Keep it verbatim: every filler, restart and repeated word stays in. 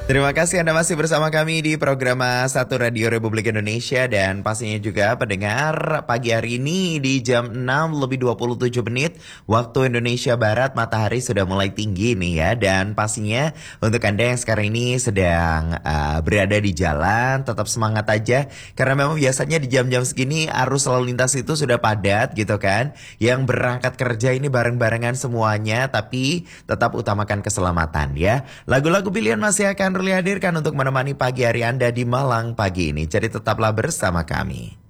Terima kasih Anda masih bersama kami di program Satu Radio Republik Indonesia. Dan pastinya juga pendengar, pagi hari ini di jam enam lebih dua puluh tujuh menit waktu Indonesia Barat, matahari sudah mulai tinggi nih ya. Dan pastinya untuk Anda yang sekarang ini sedang uh, berada di jalan, tetap semangat aja. Karena memang biasanya di jam-jam segini arus lalu lintas itu sudah padat gitu kan. Yang berangkat kerja ini bareng-barengan semuanya, tapi tetap utamakan keselamatan ya. Lagu-lagu pilihan masih akan Ruli hadirkan untuk menemani pagi hari Anda di Malang pagi ini. Jadi tetaplah bersama kami.